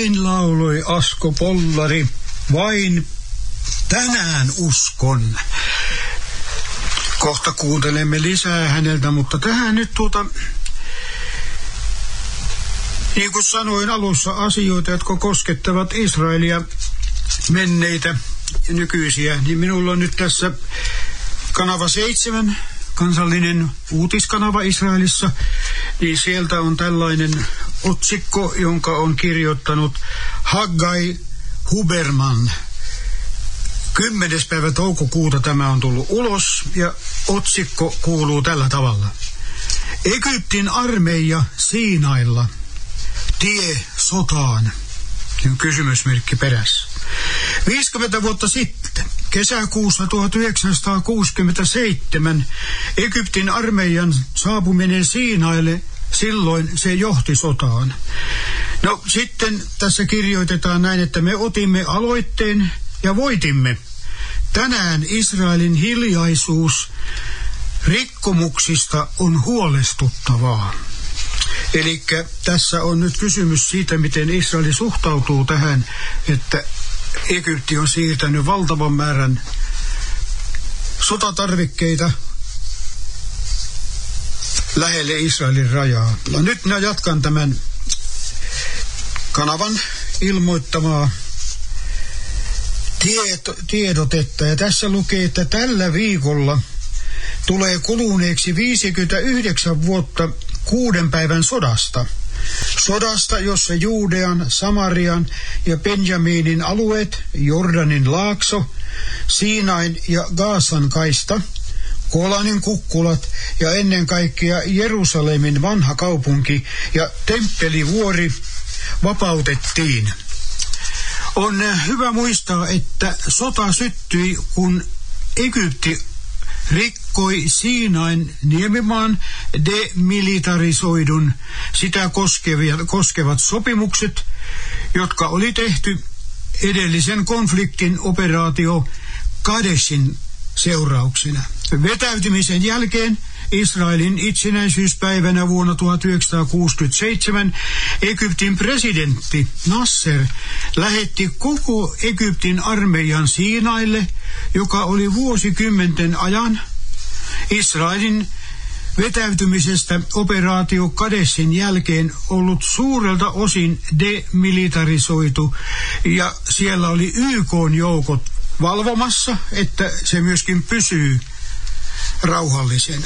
Näin lauloi Asko Pollari, vain tänään uskon. Kohta kuuntelemme lisää häneltä, mutta tähän nyt niin kuin sanoin alussa, asioita, jotka koskettavat Israelia, menneitä ja nykyisiä, niin minulla on nyt tässä kanava 7, kansallinen uutiskanava Israelissa, niin sieltä on tällainen otsikko, jonka on kirjoittanut Haggai Huberman. 10. päivä toukokuuta tämä on tullut ulos ja otsikko kuuluu tällä tavalla. Egyptin armeija Siinailla. Tie sotaan. Kysymysmerkki perässä. 50 vuotta sitten, kesäkuussa 1967, Egyptin armeijan saapuminen Siinaille, silloin se johti sotaan. No sitten tässä kirjoitetaan näin, että me otimme aloitteen ja voitimme. Tänään Israelin hiljaisuus rikkomuksista on huolestuttavaa. Eli tässä on nyt kysymys siitä, miten Israel suhtautuu tähän, että Egypti on siirtänyt valtavan määrän sotatarvikkeita lähelle Israelin rajaa. No nyt minä jatkan tämän kanavan ilmoittamaa tiedotetta. Ja tässä lukee, että tällä viikolla tulee kuluneeksi 59 vuotta 6 päivän sodasta. Sodasta, jossa Juudean, Samarian ja Benjaminin alueet, Jordanin laakso, Siinain ja Gaasan kaista, Golanin kukkulat ja ennen kaikkea Jerusalemin vanha kaupunki ja temppelivuori vapautettiin. On hyvä muistaa, että sota syttyi, kun Egypti rikkoi Siinain niemimaan demilitarisoidun sitä koskevat sopimukset, jotka oli tehty edellisen konfliktin operaatio Kadeshin seurauksena. Vetäytymisen jälkeen Israelin itsenäisyyspäivänä vuonna 1967 Egyptin presidentti Nasser lähetti koko Egyptin armeijan Siinaille, joka oli vuosikymmenten ajan Israelin vetäytymisestä operaatio Kadeshin jälkeen ollut suurelta osin demilitarisoitu, ja siellä oli YK-joukot valvomassa, että se myöskin pysyy rauhallisena.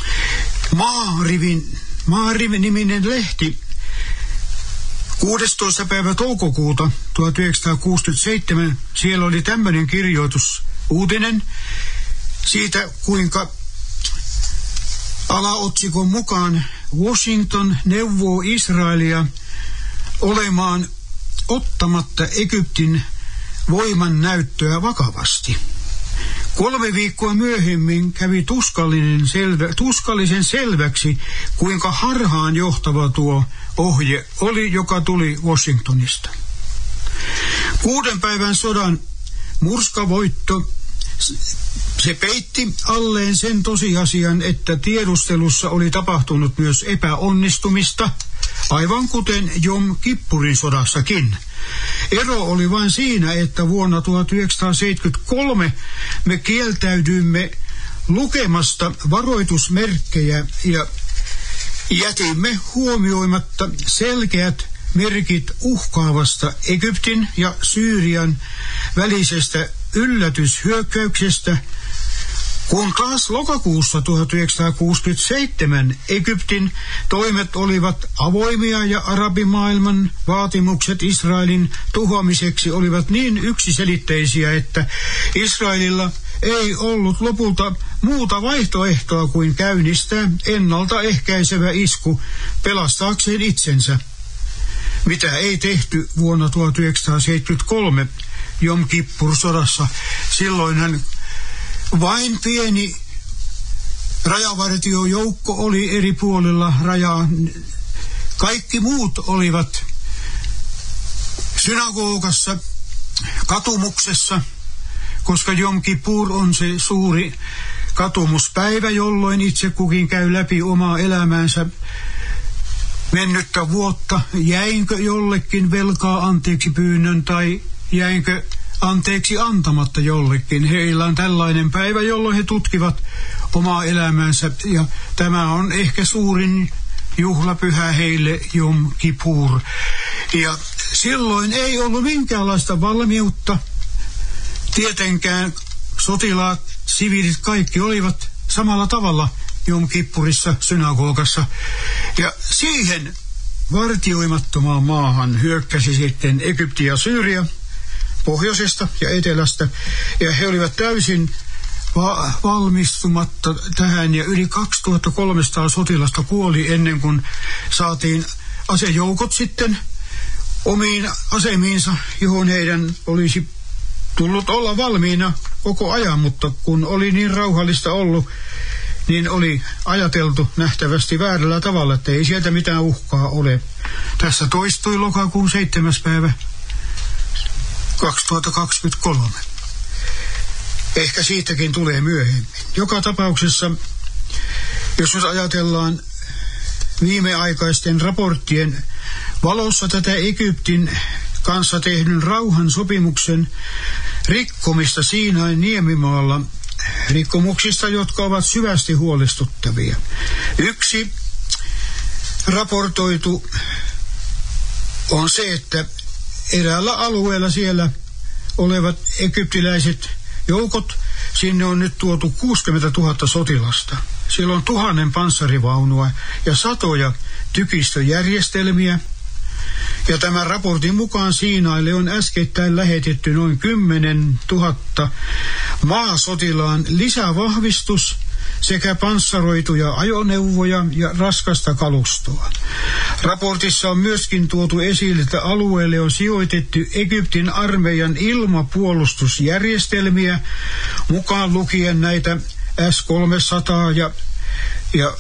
Maariv-niminen lehti 16. päivä toukokuuta 1967, siellä oli tämmöinen kirjoitus, uutinen siitä, kuinka alaotsikon mukaan Washington neuvoo Israelia olemaan ottamatta Egyptin voiman näyttöä vakavasti. 3 viikkoa myöhemmin kävi tuskallisen selväksi, kuinka harhaan johtava tuo ohje oli, joka tuli Washingtonista. 6 päivän sodan murskavoitto, se peitti alleen sen tosiasian, että tiedustelussa oli tapahtunut myös epäonnistumista, aivan kuten Jom Kippurin sodassakin. Ero oli vain siinä, että vuonna 1973 me kieltäydyimme lukemasta varoitusmerkkejä ja jätimme huomioimatta selkeät merkit uhkaavasta Egyptin ja Syyrian välisestä yllätyshyökkäyksestä, kun taas lokakuussa 1967 Egyptin toimet olivat avoimia ja arabimaailman vaatimukset Israelin tuhoamiseksi olivat niin yksiselitteisiä, että Israelilla ei ollut lopulta muuta vaihtoehtoa kuin käynnistää ennaltaehkäisevä isku pelastaakseen itsensä, mitä ei tehty vuonna 1973 Jom Kippur-sodassa. Silloinhan vain pieni rajavartiojoukko oli eri puolilla rajaa. Kaikki muut olivat synagogassa, katumuksessa, koska Jom Kippur on se suuri katumuspäivä, jolloin itse kukin käy läpi omaa elämäänsä mennyttä vuotta, jäinkö jollekin velkaa anteeksi pyynnön tai jäinkö anteeksi antamatta jollekin. Heillä on tällainen päivä, jolloin he tutkivat omaa elämäänsä, ja tämä on ehkä suurin juhlapyhä heille, Jom Kippur. Ja silloin ei ollut minkäänlaista valmiutta. Tietenkään sotilaat, siviilit, kaikki olivat samalla tavalla Jom Kippurissa synagogassa. Ja siihen vartioimattomaan maahan hyökkäsi sitten Egypti ja Syyria pohjoisesta ja etelästä. Ja he olivat täysin valmistumatta tähän, ja yli 2300 sotilasta kuoli ennen kuin saatiin asejoukot sitten omiin asemiinsa, johon heidän olisi tullut olla valmiina koko ajan, mutta kun oli niin rauhallista ollut, niin oli ajateltu nähtävästi väärällä tavalla, että ei sieltä mitään uhkaa ole. Tässä toistui lokakuun 7. päivä 2023. Ehkä siitäkin tulee myöhemmin. Joka tapauksessa, jos nyt ajatellaan viimeaikaisten raporttien valossa tätä Egyptin kanssa tehdyn rauhansopimuksen rikkomista Siinain niemimaalla, rikkomuksista, jotka ovat syvästi huolestuttavia. Yksi raportoitu on se, että eräällä alueella siellä olevat egyptiläiset joukot, sinne on nyt tuotu 60 000 sotilasta. Siellä on 1000 panssarivaunua ja satoja tykistöjärjestelmiä. Ja tämän raportin mukaan Siinaille on äskettäin lähetetty noin 10 000 maasotilaan lisävahvistus sekä panssaroituja ajoneuvoja ja raskasta kalustoa. Raportissa on myöskin tuotu esille, että alueelle on sijoitettu Egyptin armeijan ilmapuolustusjärjestelmiä, mukaan lukien näitä S-300 ja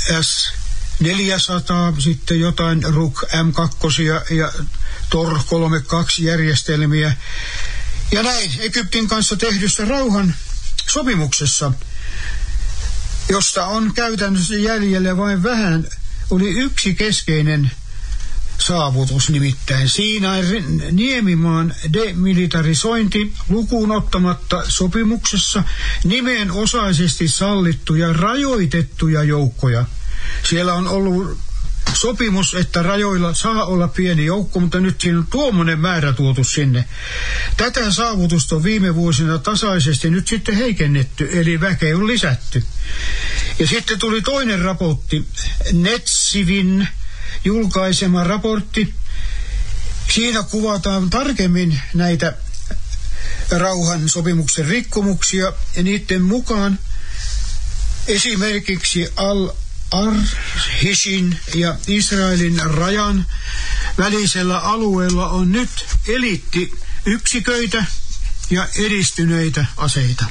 S-400, sitten jotain RUK M2 ja Tor 32 järjestelmiä. Ja näin Egyptin kanssa tehdyssä rauhan sopimuksessa, josta on käytännössä jäljellä vain vähän, oli yksi keskeinen saavutus, nimittäin Siinain niemimaan demilitarisointi lukuun ottamatta sopimuksessa nimenosaisesti sallittuja rajoitettuja joukkoja. Siellä on ollut sopimus, että rajoilla saa olla pieni joukko, mutta nyt siinä on tuommoinen määrä tuotu sinne. Tätä saavutusta on viime vuosina tasaisesti nyt sitten heikennetty, eli väkeä on lisätty. Ja sitten tuli toinen raportti, Netsivin julkaisema raportti. Siinä kuvataan tarkemmin näitä rauhan sopimuksen rikkomuksia, ja niiden mukaan esimerkiksi Al-Arhishin ja Israelin rajan välisellä alueella on nyt eliittiyksiköitä ja edistyneitä aseita.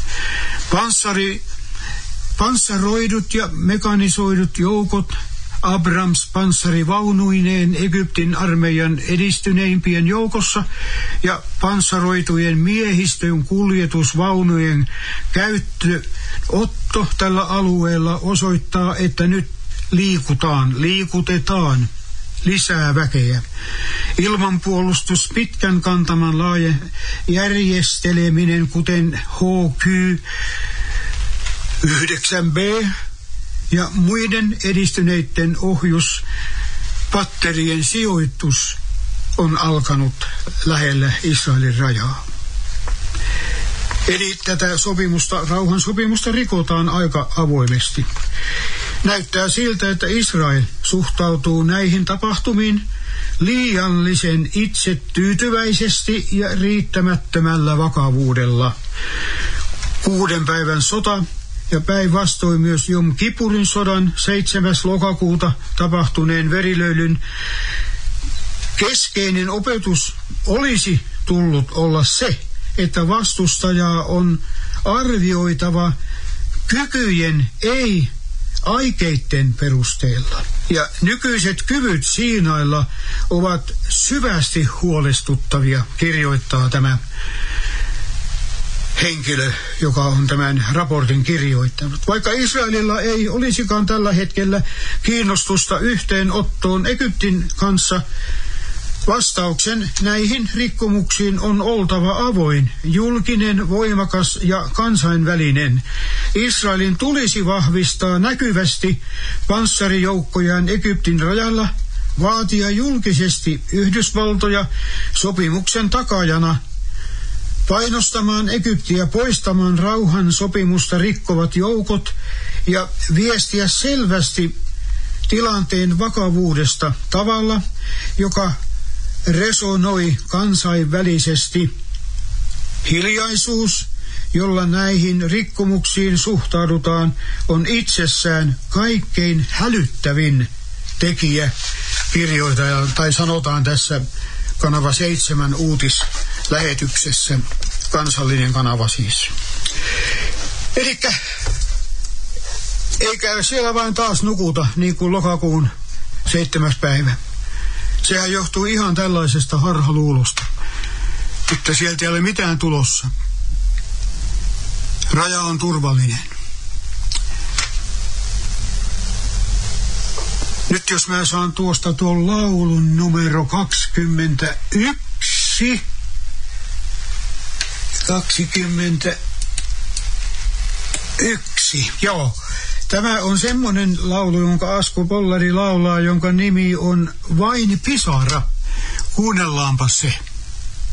Panssaroidut ja mekanisoidut joukot Abrams-panssarivaunuineen Egyptin armeijan edistyneimpien joukossa ja panssaroitujen miehistön kuljetusvaunujen käyttöotto tällä alueella osoittaa, että nyt liikutetaan lisää väkeä. Ilmanpuolustus, pitkän kantaman laaja järjesteleminen, kuten HQ-9B ja muiden edistyneiden ohjuspatterien sijoitus on alkanut lähellä Israelin rajaa. Eli tätä rauhansopimusta rikotaan aika avoimesti. Näyttää siltä, että Israel suhtautuu näihin tapahtumiin liiallisen itsetyytyväisesti ja riittämättömällä vakavuudella. 6 päivän sota ja päinvastoin myös Jom Kippurin sodan 7. lokakuuta tapahtuneen verilöylyn keskeinen opetus olisi tullut olla se, että vastustajaa on arvioitava kykyjen, ei aikeitten perusteella. Ja nykyiset kyvyt Siinailla ovat syvästi huolestuttavia, kirjoittaa tämä henkilö, joka on tämän raportin kirjoittanut. Vaikka Israelilla ei olisikaan tällä hetkellä kiinnostusta yhteenottoon Egyptin kanssa, vastauksen näihin rikkomuksiin on oltava avoin, julkinen, voimakas ja kansainvälinen. Israelin tulisi vahvistaa näkyvästi panssarijoukkojaan Egyptin rajalla, vaatia julkisesti Yhdysvaltoja sopimuksen takaajana, painostamaan Egyptiä poistamaan rauhan sopimusta rikkovat joukot ja viestiä selvästi tilanteen vakavuudesta tavalla, joka resonoi kansainvälisesti. Hiljaisuus, jolla näihin rikkomuksiin suhtaudutaan, on itsessään kaikkein hälyttävin tekijä, kirjoitaja, tai sanotaan tässä Kanava 7 uutislähetyksessä, kansallinen kanava siis. Elikkä ei käy siellä vain taas nukuta, niin kuin lokakuun 7. päivä. Sehän johtuu ihan tällaisesta harhaluulosta, että sieltä ei ole mitään tulossa. Raja on turvallinen. Nyt jos mä saan tuosta tuon laulun numero 21. Joo. Tämä on semmoinen laulu, jonka Asko Pollari laulaa, jonka nimi on Vain pisara. Kuunnellaanpa se.